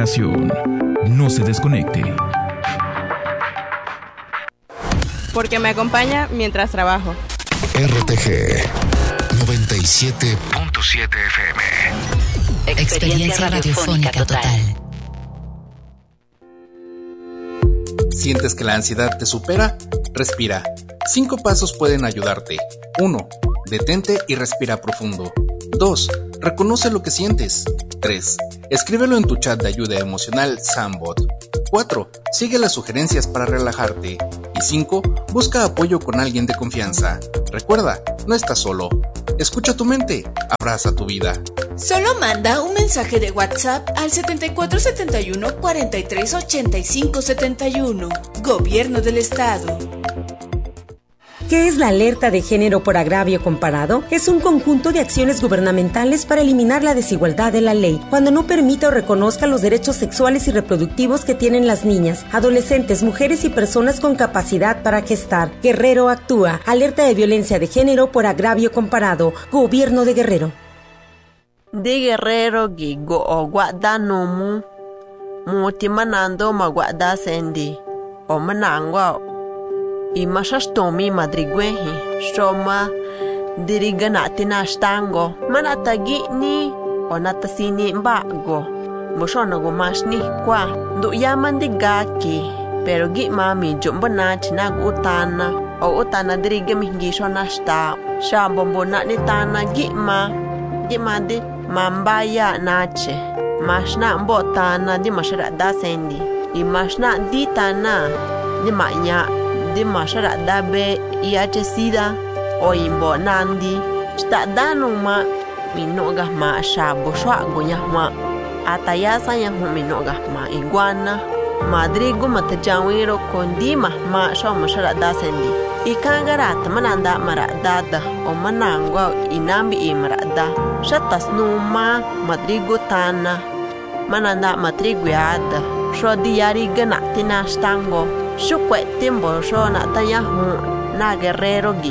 Reverberación. No se desconecte. Porque me acompaña mientras trabajo. RTG 97.7 FM. Experiencia radiofónica total. ¿Sientes que la ansiedad te supera? Respira. 5 pasos pueden ayudarte. 1. Detente y respira profundo. 2. Reconoce lo que sientes. 3. Escríbelo en tu chat de ayuda emocional Sambot. 4. Sigue las sugerencias para relajarte. Y 5. Busca apoyo con alguien de confianza. Recuerda, no estás solo. Escucha tu mente, abraza tu vida. Solo manda un mensaje de WhatsApp al 7471 43 85 71. Gobierno del Estado. ¿Qué es la alerta de género por agravio comparado? Es un conjunto de acciones gubernamentales para eliminar la desigualdad de la ley, cuando no permita o reconozca los derechos sexuales y reproductivos que tienen las niñas, adolescentes, mujeres y personas con capacidad para gestar. Guerrero actúa. Alerta de violencia de género por agravio comparado. Gobierno de Guerrero. De Guerrero gigo o guadanomu mutimanando maguada sendi o manangwa y mashastomi madriguehi shoma diriganati nashtango manatagi ni o natasini mbago mushono gumashni kwa du yamandigaki pero gi mami jumbana chinagu utana o utana dirigami gisho nashta shambombona ni tana gi madi mambaya nache mashna mbotana di masharada sendi i mashna ditana di manya di masharada be iache sida o imbo nandi sta danuma minoga ma shabo shwago nyama atayasa nyamu minoga ma iguana madrigo matajawiro kondima ma sho masharada sendi ikangarata mananda maradada o manangwa inambi imarada shatas numa madrigo tana mananda madrigo yada sho diari ganati nashtango shukwe timbo sho natayahu na guerrero gi.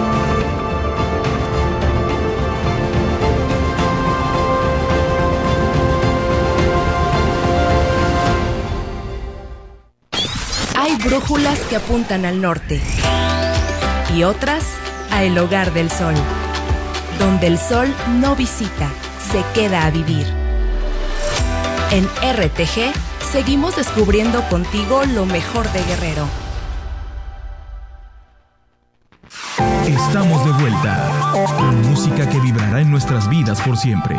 Hay brújulas que apuntan al norte y otras a el hogar del sol, donde el sol no visita, se queda a vivir. En RTG seguimos descubriendo contigo lo mejor de Guerrero. Estamos de vuelta con música que vibrará en nuestras vidas por siempre.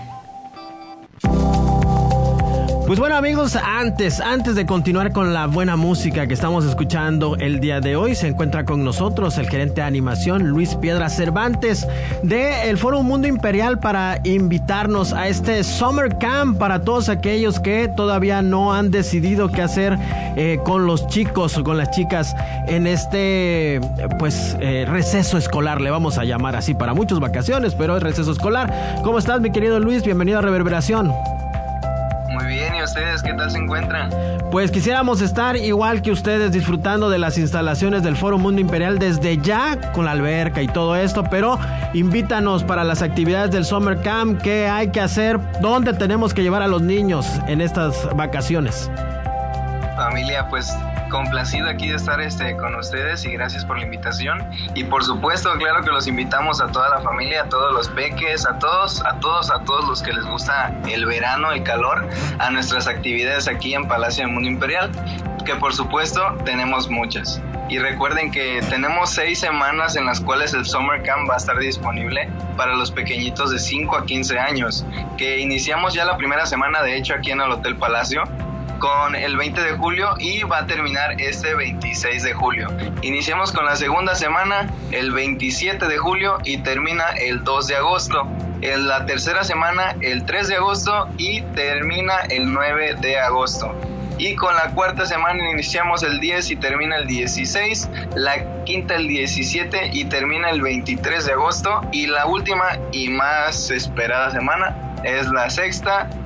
Pues bueno, amigos, antes de continuar con la buena música que estamos escuchando el día de hoy, se encuentra con nosotros el gerente de animación Luis Piedra Cervantes de el Foro Mundo Imperial para invitarnos a este Summer Camp para todos aquellos que todavía no han decidido qué hacer con los chicos o con las chicas en este receso escolar, le vamos a llamar así, para muchos vacaciones, pero es receso escolar. ¿Cómo estás, mi querido Luis? Bienvenido a Reverberación. Muy bien, ¿y ustedes qué tal se encuentran? Pues quisiéramos estar igual que ustedes disfrutando de las instalaciones del Foro Mundo Imperial desde ya, con la alberca y todo esto, pero invítanos para las actividades del Summer Camp, qué hay que hacer, dónde tenemos que llevar a los niños en estas vacaciones. Familia, pues complacido aquí de estar con ustedes y gracias por la invitación. Y por supuesto, claro que los invitamos a toda la familia, a todos los peques, a todos los que les gusta el verano, el calor, a nuestras actividades aquí en Palacio del Mundo Imperial, que por supuesto tenemos muchas. Y recuerden que tenemos 6 semanas en las cuales el Summer Camp va a estar disponible para los pequeñitos de 5 a 15 años, que iniciamos ya la primera semana, de hecho, aquí en el Hotel Palacio, con el 20 de julio y va a terminar este 26 de julio. Iniciamos con la segunda semana el 27 de julio y termina el 2 de agosto. En la tercera semana el 3 de agosto y termina el 9 de agosto. Y con la cuarta semana iniciamos el 10 y termina el 16, la quinta el 17 y termina el 23 de agosto y la última y más esperada semana es la sexta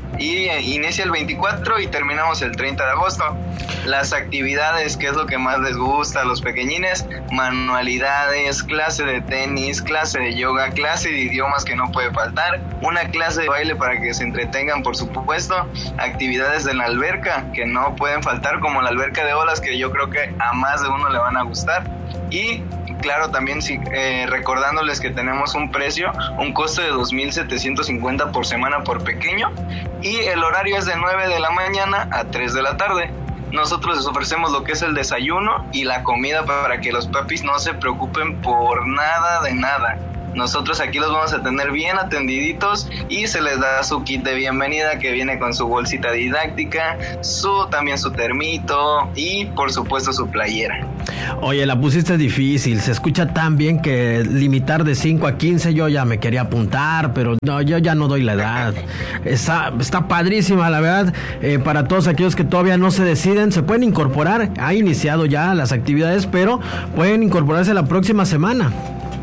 y inicia el 24 y terminamos el 30 de agosto. Las actividades, que es lo que más les gusta a los pequeñines: manualidades, clase de tenis, clase de yoga, clase de idiomas que no puede faltar, una clase de baile para que se entretengan, por supuesto, actividades de la alberca que no pueden faltar, como la alberca de olas, que yo creo que a más de uno le van a gustar. Y claro, también recordándoles que tenemos un costo de 2,750 por semana por pequeño, y el horario es de 9 de la mañana a 3 de la tarde. Nosotros les ofrecemos lo que es el desayuno y la comida para que los papis no se preocupen por nada de nada. Nosotros aquí los vamos a tener bien atendiditos y se les da su kit de bienvenida, que viene con su bolsita didáctica, también su termito y por supuesto su playera. Oye, la pusiste difícil, se escucha tan bien que limitar de 5 a 15, yo ya me quería apuntar, pero no, yo ya no doy la edad. Está padrísima, la verdad. Para todos aquellos que todavía no se deciden, se pueden incorporar. Ha iniciado ya las actividades, pero pueden incorporarse la próxima semana.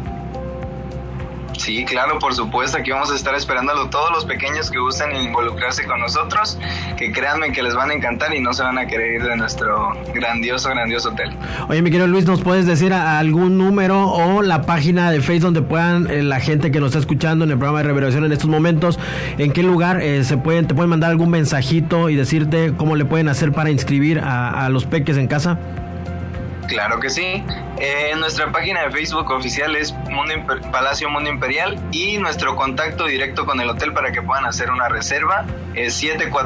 Sí, claro, por supuesto, aquí vamos a estar esperándolo todos los pequeños que gusten involucrarse con nosotros, que créanme que les van a encantar y no se van a querer ir de nuestro grandioso hotel. Oye, mi querido Luis, ¿nos puedes decir algún número o la página de Facebook donde puedan la gente que nos está escuchando en el programa de Reverberación en estos momentos, en qué lugar te pueden mandar algún mensajito y decirte cómo le pueden hacer para inscribir a los peques en casa? Claro que sí. Nuestra página de Facebook oficial es Palacio Mundo Imperial, y nuestro contacto directo con el hotel para que puedan hacer una reserva es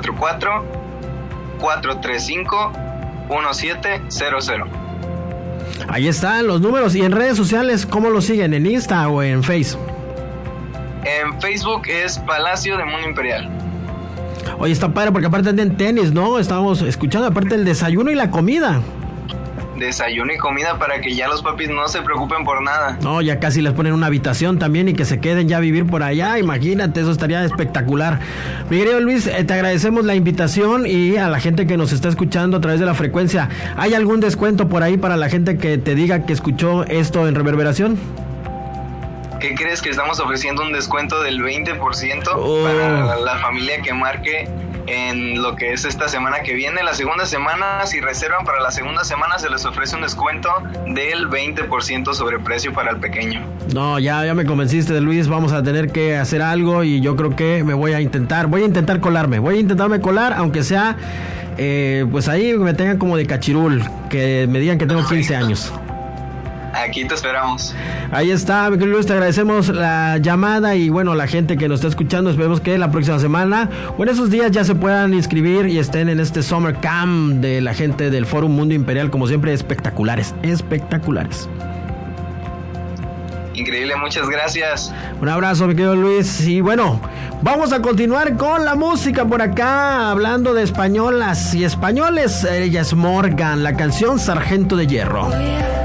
744-435-1700. Ahí están los números. ¿Y en redes sociales cómo lo siguen? ¿En Insta o en Face? En Facebook es Palacio de Mundo Imperial. Oye, está padre porque aparte de tenis, ¿no? Estábamos escuchando aparte el desayuno y la comida. Desayuno y comida para que ya los papis no se preocupen por nada. No, ya casi les ponen una habitación también y que se queden ya a vivir por allá. Imagínate, eso estaría espectacular. Mi querido Luis, te agradecemos la invitación, y a la gente que nos está escuchando a través de la frecuencia, ¿hay algún descuento por ahí para la gente que te diga que escuchó esto en Reverberación? ¿Qué crees? Que estamos ofreciendo un descuento del 20% para la familia que marque en lo que es esta semana que viene. La segunda semana, si reservan para la segunda semana, se les ofrece un descuento del 20% sobre precio para el pequeño. No, ya me convenciste, de Luis. Vamos a tener que hacer algo, y yo creo que voy a intentar colarme. Voy a intentarme colar, aunque sea pues ahí me tengan como de cachirul, que me digan que tengo 15 años. Aquí te esperamos. Ahí está, mi querido Luis, te agradecemos la llamada, y bueno, la gente que nos está escuchando, esperemos que la próxima semana o en esos días ya se puedan inscribir y estén en este Summer Camp de la gente del Fórum Mundo Imperial, como siempre, espectaculares. Increíble, muchas gracias. Un abrazo, mi querido Luis. Y bueno, vamos a continuar con la música por acá, hablando de españolas y españoles. Ella es Morgan, la canción Sargento de Hierro.